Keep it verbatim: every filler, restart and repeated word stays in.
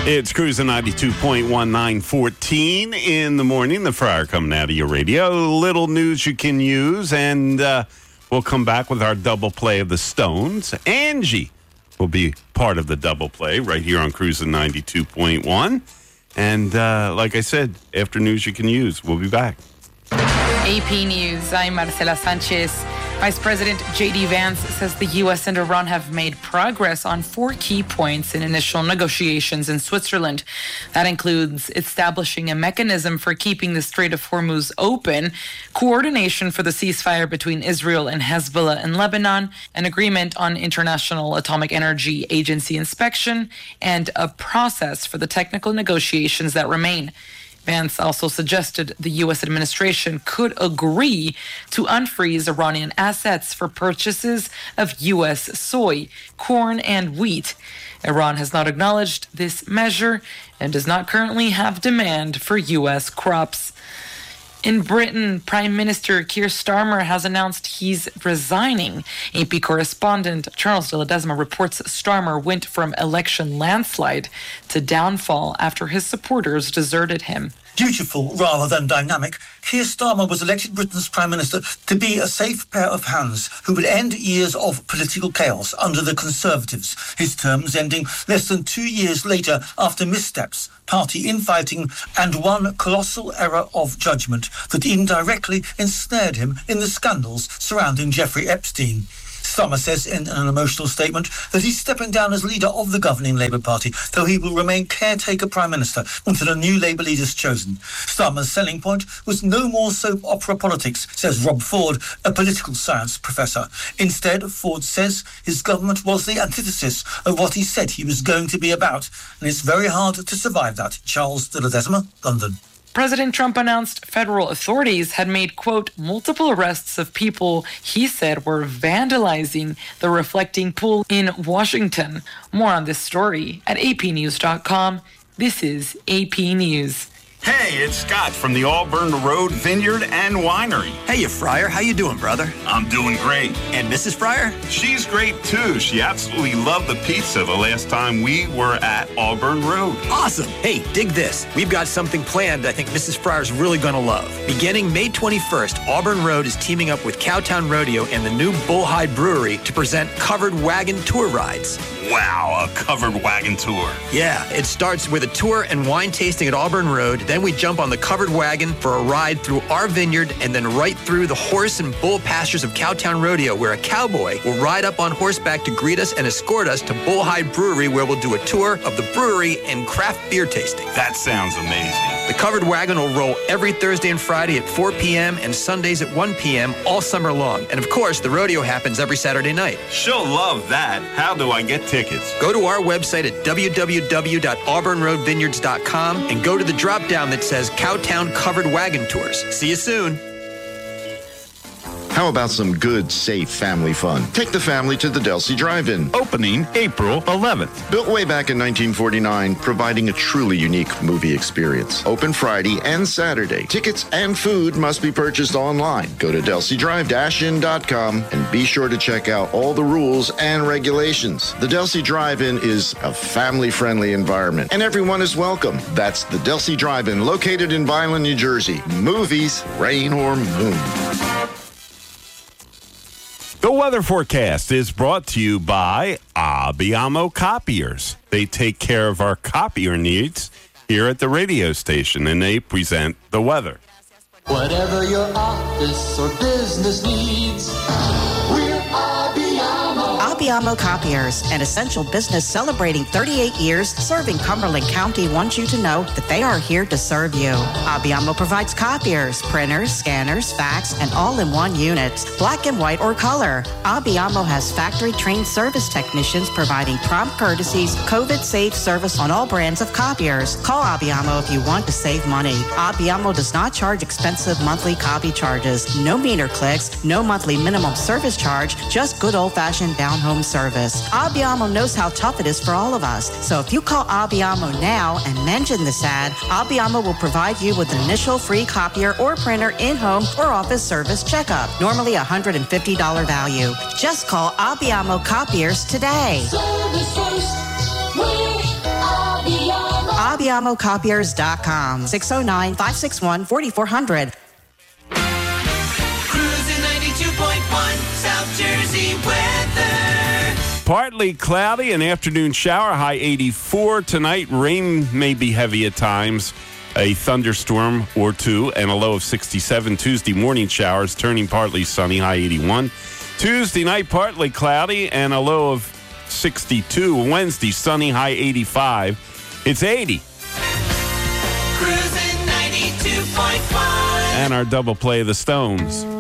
It's Cruising ninety-two point one, nine fourteen in the morning. The Friar coming out of your radio. Little news you can use, and uh, we'll come back with our double play of the Stones. Angie will be part of the double play right here on Cruising ninety-two point one. And uh, like I said, after news you can use, we'll be back. A P News, I'm Marcela Sanchez. Vice President J D Vance says the U S and Iran have made progress on four key points in initial negotiations in Switzerland. That includes establishing a mechanism for keeping the Strait of Hormuz open, coordination for the ceasefire between Israel and Hezbollah in Lebanon, an agreement on International Atomic Energy Agency inspection, and a process for the technical negotiations that remain. Vance also suggested the U S administration could agree to unfreeze Iranian assets for purchases of U S soy, corn, and wheat. Iran has not acknowledged this measure and does not currently have demand for U S crops. In Britain, Prime Minister Keir Starmer has announced he's resigning. A P correspondent Charles de Ledesma reports Starmer went from election landslide to downfall after his supporters deserted him. Dutiful rather than dynamic, Keir Starmer was elected Britain's Prime Minister to be a safe pair of hands who would end years of political chaos under the Conservatives, his terms ending less than two years later after missteps, party infighting, and one colossal error of judgment that indirectly ensnared him in the scandals surrounding Jeffrey Epstein. Starmer says in an emotional statement that he's stepping down as leader of the governing Labour Party, though he will remain caretaker Prime Minister until a new Labour leader is chosen. Starmer's selling point was no more soap opera politics, says Rob Ford, a political science professor. Instead, Ford says his government was the antithesis of what he said he was going to be about, and it's very hard to survive that. Charles de Ledesma, London. President Trump announced federal authorities had made, quote, multiple arrests of people he said were vandalizing the reflecting pool in Washington. More on this story at A P news dot com. This is A P News. Hey, it's Scott from the Auburn Road Vineyard and Winery. Hey, you Fryer. How you doing, brother? I'm doing great. And Missus Fryer? She's great, too. She absolutely loved the pizza the last time we were at Auburn Road. Awesome. Hey, dig this. We've got something planned I think Missus Fryer's really going to love. Beginning May twenty-first, Auburn Road is teaming up with Cowtown Rodeo and the new Bullhide Brewery to present covered wagon tour rides. Wow, a covered wagon tour. Yeah, it starts with a tour and wine tasting at Auburn Road. Then we jump on the covered wagon for a ride through our vineyard and then right through the horse and bull pastures of Cowtown Rodeo, where a cowboy will ride up on horseback to greet us and escort us to Bullhide Brewery, where we'll do a tour of the brewery and craft beer tasting. That sounds amazing. The covered wagon will roll every Thursday and Friday at four p.m. and Sundays at one p.m. all summer long. And of course, the rodeo happens every Saturday night. She'll love that. How do I get tickets? Go to our website at w w w dot auburn road vineyards dot com and go to the drop down that says Cowtown Covered Wagon Tours. See you soon. How about some good, safe family fun? Take the family to the Delsey Drive-In. Opening April eleventh. Built way back in nineteen forty-nine, providing a truly unique movie experience. Open Friday and Saturday. Tickets and food must be purchased online. Go to delsey drive dash in dot com and be sure to check out all the rules and regulations. The Delsey Drive-In is a family-friendly environment, and everyone is welcome. That's the Delsey Drive-In, located in Vineland, New Jersey. Movies, rain or moon. The weather forecast is brought to you by Abbiamo Copiers. They take care of our copier needs here at the radio station, and they present the weather. Whatever your office or business needs, we're Abbiamo. Abbiamo Copiers, an essential business celebrating thirty-eight years serving Cumberland County, wants you to know that they are here to serve you. Abbiamo provides copiers, printers, scanners, fax, and all-in-one units, black and white or color. Abbiamo has factory-trained service technicians providing prompt courtesies, COVID-safe service on all brands of copiers. Call Abbiamo if you want to save money. Abbiamo does not charge expensive monthly copy charges. No meter clicks, no monthly minimum service charge, just good old-fashioned down-home service. Abbiamo knows how tough it is for all of us. So if you call Abbiamo now and mention this ad, Abbiamo will provide you with an initial free copier or printer in-home or office service checkup. Normally a one hundred fifty dollars value. Just call Abbiamo Copiers today. Service first, we're Abbiamo. Abbiamo Copiers dot com. six oh nine, five six one, four four zero zero. Cruising ninety-two point one, South Jersey weather. Partly cloudy, an afternoon shower, high eighty-four tonight. Rain may be heavy at times, a thunderstorm or two, and a low of sixty-seven. Tuesday morning showers, turning partly sunny, high eighty-one. Tuesday night, partly cloudy, and a low of sixty-two. Wednesday, sunny, high eighty-five. It's eighty. Cruising ninety-two point one. And our double play of the Stones.